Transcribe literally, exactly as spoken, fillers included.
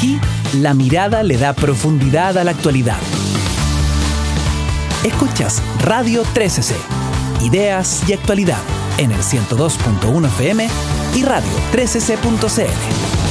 Aquí, la mirada le da profundidad a la actualidad. Escuchas Radio trece C, ideas y actualidad en el ciento dos punto uno F M y radio trece c punto c l.